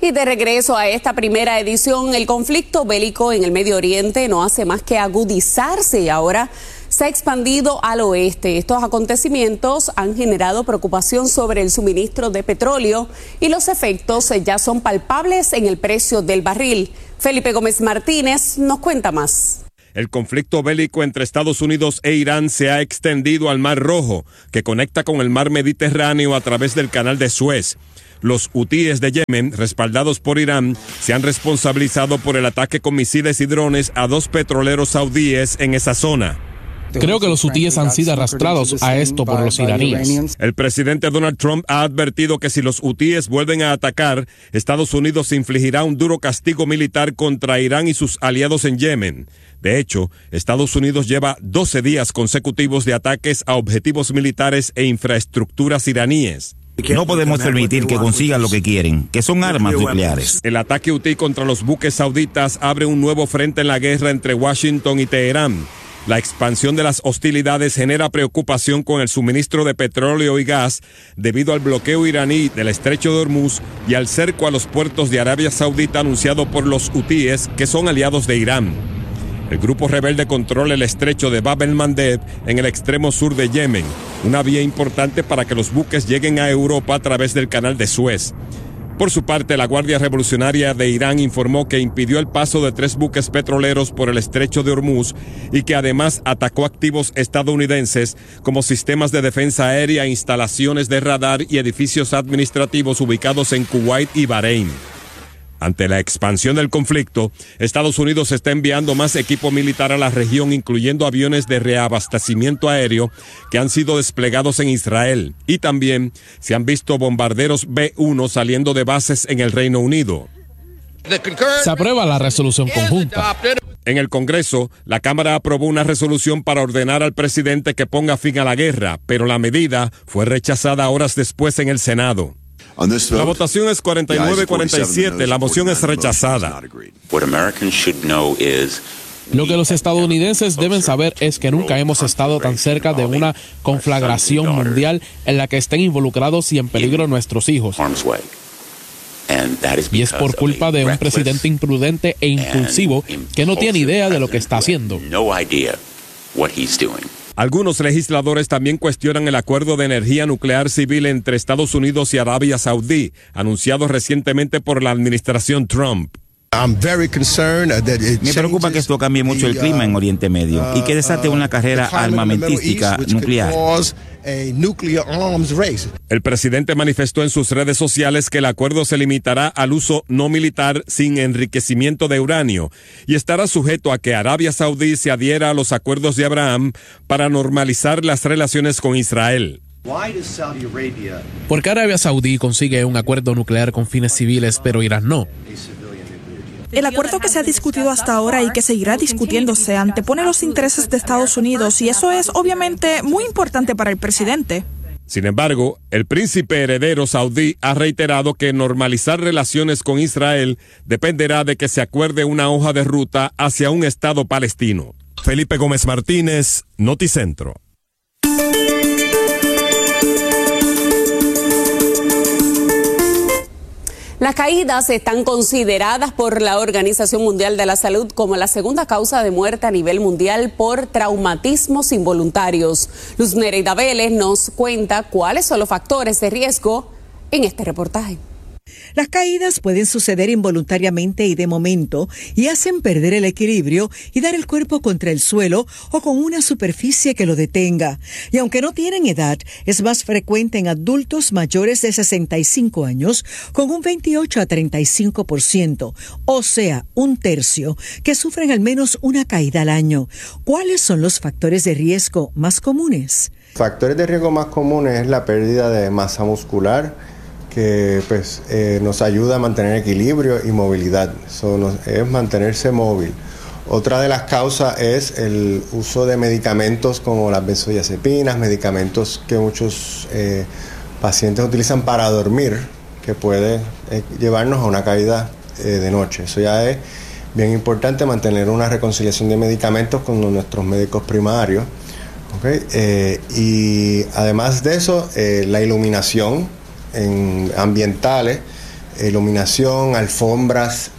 Y de regreso a esta primera edición, el conflicto bélico en el Medio Oriente no hace más que agudizarse y ahora se ha expandido al oeste. Estos acontecimientos han generado preocupación sobre el suministro de petróleo y los efectos ya son palpables en el precio del barril. Felipe Gómez Martínez nos cuenta más. El conflicto bélico entre Estados Unidos e Irán se ha extendido al Mar Rojo, que conecta con el Mar Mediterráneo a través del Canal de Suez. Los hutíes de Yemen, respaldados por Irán, se han responsabilizado por el ataque con misiles y drones a 2 petroleros saudíes en esa zona. Creo que los hutíes han sido arrastrados a esto por los iraníes. El presidente Donald Trump ha advertido que si los hutíes vuelven a atacar, Estados Unidos infligirá un duro castigo militar contra Irán y sus aliados en Yemen. De hecho, Estados Unidos lleva 12 días consecutivos de ataques a objetivos militares e infraestructuras iraníes. No podemos permitir que consigan lo que quieren, que son armas nucleares. El ataque hutí contra los buques sauditas abre un nuevo frente en la guerra entre Washington y Teherán. La expansión de las hostilidades genera preocupación con el suministro de petróleo y gas debido al bloqueo iraní del estrecho de Hormuz y al cerco a los puertos de Arabia Saudita anunciado por los hutíes, que son aliados de Irán. El grupo rebelde controla el estrecho de Bab el-Mandeb en el extremo sur de Yemen, una vía importante para que los buques lleguen a Europa a través del Canal de Suez. Por su parte, la Guardia Revolucionaria de Irán informó que impidió el paso de 3 buques petroleros por el estrecho de Hormuz y que además atacó activos estadounidenses como sistemas de defensa aérea, instalaciones de radar y edificios administrativos ubicados en Kuwait y Bahrein. Ante la expansión del conflicto, Estados Unidos está enviando más equipo militar a la región, incluyendo aviones de reabastecimiento aéreo que han sido desplegados en Israel. Y también se han visto bombarderos B-1 saliendo de bases en el Reino Unido. Se aprueba la resolución conjunta. En el Congreso, la Cámara aprobó una resolución para ordenar al presidente que ponga fin a la guerra, pero la medida fue rechazada horas después en el Senado. La votación es 49-47, la moción es rechazada. Lo que los estadounidenses deben saber es que nunca hemos estado tan cerca de una conflagración mundial en la que estén involucrados y en peligro nuestros hijos. Y es por culpa de un presidente imprudente e impulsivo que no tiene idea de lo que está haciendo. Algunos legisladores también cuestionan el acuerdo de energía nuclear civil entre Estados Unidos y Arabia Saudí, anunciado recientemente por la administración Trump. Me preocupa que esto cambie mucho el clima en Oriente Medio y que desate una carrera armamentística nuclear. El presidente manifestó en sus redes sociales que el acuerdo se limitará al uso no militar sin enriquecimiento de uranio y estará sujeto a que Arabia Saudí se adhiera a los acuerdos de Abraham para normalizar las relaciones con Israel. ¿Por qué Arabia Saudí consigue un acuerdo nuclear con fines civiles, pero Irán no? El acuerdo que se ha discutido hasta ahora y que seguirá discutiéndose antepone los intereses de Estados Unidos y eso es obviamente muy importante para el presidente. Sin embargo, el príncipe heredero saudí ha reiterado que normalizar relaciones con Israel dependerá de que se acuerde una hoja de ruta hacia un Estado palestino. Felipe Gómez Martínez, Noticentro. Las caídas están consideradas por la Organización Mundial de la Salud como la segunda causa de muerte a nivel mundial por traumatismos involuntarios. Luz Nereida Vélez nos cuenta cuáles son los factores de riesgo en este reportaje. Las caídas pueden suceder involuntariamente y de momento y hacen perder el equilibrio y dar el cuerpo contra el suelo o con una superficie que lo detenga. Y aunque no tienen edad, es más frecuente en adultos mayores de 65 años con un 28 a 35%, o sea, un tercio, que sufren al menos una caída al año. ¿Cuáles son los factores de riesgo más comunes? Factores de riesgo más comunes es la pérdida de masa muscular, que nos ayuda a mantener equilibrio y movilidad. Eso es mantenerse móvil. Otra de las causas es el uso de medicamentos como las benzodiazepinas, medicamentos que muchos pacientes utilizan para dormir, que puede llevarnos a una caída de noche. Eso ya es bien importante, mantener una reconciliación de medicamentos con nuestros médicos primarios. Y además de eso, la iluminación ambientales iluminación, alfombras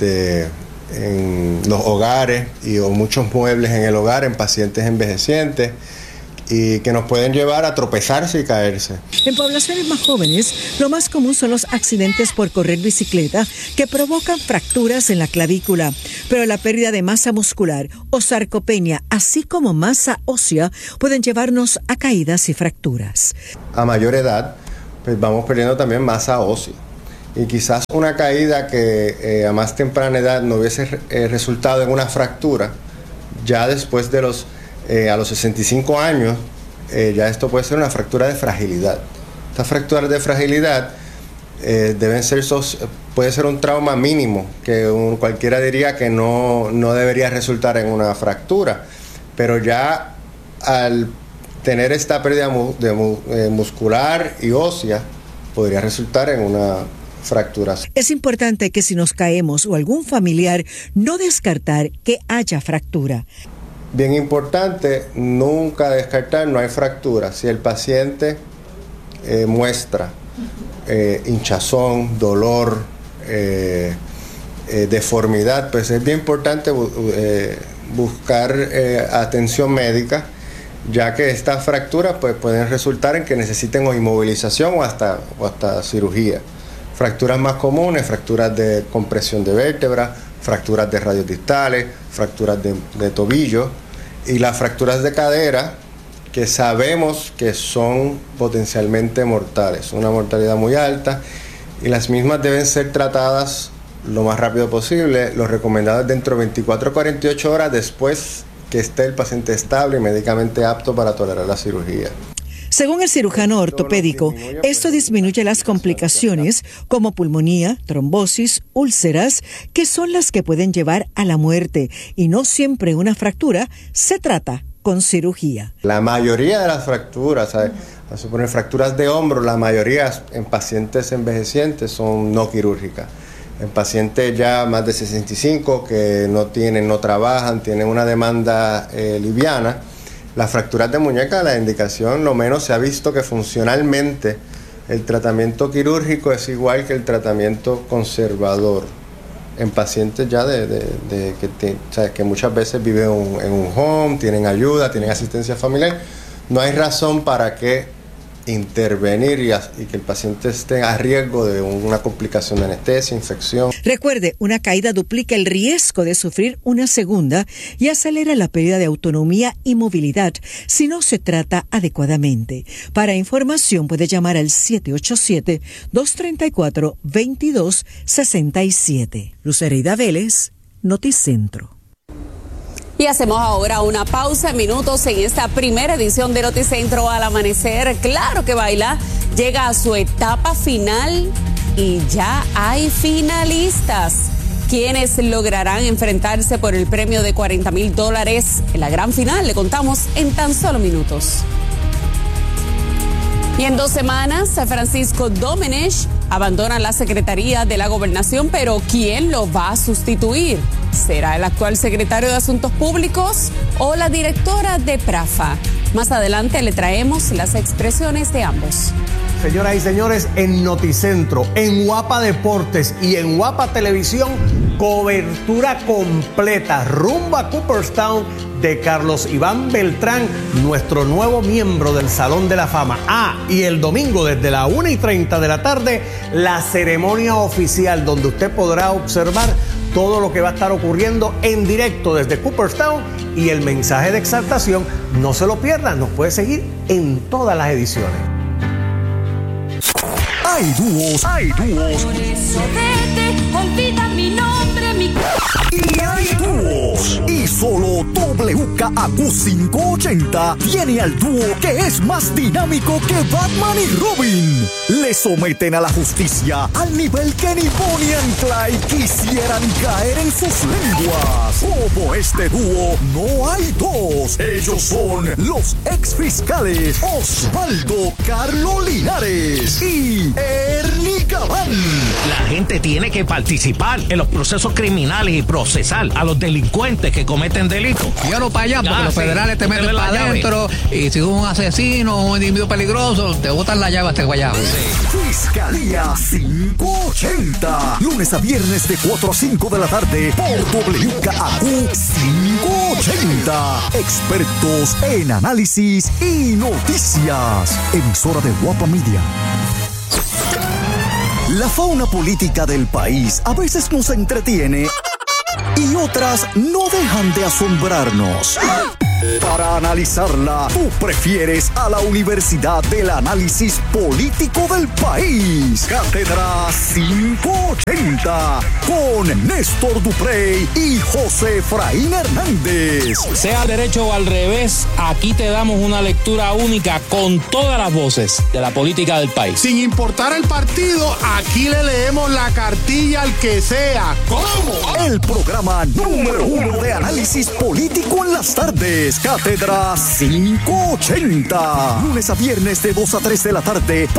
en los hogares o muchos muebles en el hogar en pacientes envejecientes, y que nos pueden llevar a tropezarse y caerse. En poblaciones más jóvenes, lo más común son los accidentes por correr bicicleta que provocan fracturas en la clavícula, pero la pérdida de masa muscular o sarcopenia, así como masa ósea, pueden llevarnos a caídas y fracturas. A mayor edad, pues vamos perdiendo también masa ósea, y quizás una caída que a más temprana edad no hubiese resultado en una fractura, ya después de a los 65 años, ya esto puede ser una fractura de fragilidad. Estas fracturas de fragilidad puede ser un trauma mínimo, que cualquiera diría que no debería resultar en una fractura, pero ya al tener esta pérdida muscular y ósea, podría resultar en una fractura. Es importante que si nos caemos o algún familiar, no descartar que haya fractura. Bien importante, nunca descartar, no hay fractura. Si el paciente muestra hinchazón, dolor, deformidad, pues es bien importante buscar atención médica, ya que estas fracturas pues, pueden resultar en que necesiten o inmovilización o hasta cirugía. Fracturas más comunes, fracturas de compresión de vértebra, fracturas de radios distales, fracturas de tobillo, y las fracturas de cadera, que sabemos que son potencialmente mortales, una mortalidad muy alta, y las mismas deben ser tratadas lo más rápido posible. Lo recomendado es dentro de 24 a 48 horas después que esté el paciente estable y médicamente apto para tolerar la cirugía. Según el cirujano ortopédico, esto disminuye las complicaciones como pulmonía, trombosis, úlceras, que son las que pueden llevar a la muerte, y no siempre una fractura se trata con cirugía. La mayoría de las fracturas, a suponer fracturas de hombro, la mayoría en pacientes envejecientes son no quirúrgicas. En pacientes ya más de 65 que no trabajan, tienen una demanda liviana, las fracturas de muñeca, la indicación, lo menos se ha visto que funcionalmente el tratamiento quirúrgico es igual que el tratamiento conservador en pacientes ya que muchas veces viven en un home, tienen ayuda, tienen asistencia familiar. No hay razón para que intervenir y que el paciente esté a riesgo de una complicación de anestesia, infección. Recuerde, una caída duplica el riesgo de sufrir una segunda y acelera la pérdida de autonomía y movilidad si no se trata adecuadamente. Para información puede llamar al 787-234-2267. Lucereida Vélez, Noticentro. Y hacemos ahora una pausa en minutos en esta primera edición de Noticentro al amanecer. Claro que Baila llega a su etapa final y ya hay finalistas. Quienes lograrán enfrentarse por el premio de $40,000 en la gran final, le contamos en tan solo minutos. Y en 2 semanas, Francisco Domenech abandona la Secretaría de la Gobernación, pero ¿quién lo va a sustituir? ¿Será el actual secretario de Asuntos Públicos o la directora de PRAFA? Más adelante le traemos las expresiones de ambos. Señoras y señores, en Noticentro, en Guapa Deportes y en Guapa Televisión, cobertura completa rumbo a Cooperstown de Carlos Iván Beltrán, nuestro nuevo miembro del Salón de la Fama. Y el domingo desde las 1:30 de la tarde, la ceremonia oficial donde usted podrá observar todo lo que va a estar ocurriendo en directo desde Cooperstown, y el mensaje de exaltación, no se lo pierdan, nos puede seguir en todas las ediciones. Hay dúos. Por eso vete, olvida mi nombre, mi... Y hay dúos. Y solo WKAQ 580 tiene al dúo que es más dinámico que Batman y Robin. Le someten a la justicia al nivel que ni Bonnie and Clyde quisieran caer en sus lenguas. Como este dúo, no hay dos. Ellos son los exfiscales Osvaldo Carlo Linares y Ernie Gabán. La gente tiene que participar en los procesos criminales y procesar a los delincuentes que cometen delitos. Llévalo para allá, porque los federales te meten para adentro, y si un asesino, un individuo peligroso, te botan la llave hasta guayabo. Fiscalía 580. Lunes a viernes de 4 a 5 de la tarde por WKAQ 580. Expertos en análisis y noticias. Emisora de Guapa Media. La fauna política del país a veces nos entretiene y otras no dejan de asombrarnos. Para analizarla, tú prefieres a la Universidad del Análisis Político del País. Cátedra 580 con Néstor Duprey y José Efraín Hernández. Sea al derecho o al revés, aquí te damos una lectura única con todas las voces de la política del país. Sin importar el partido, aquí le leemos la cartilla al que sea. ¿Cómo? El programa número 1 de análisis político en las tardes. Cátedra 580. Lunes a viernes de 2 a 3 de la tarde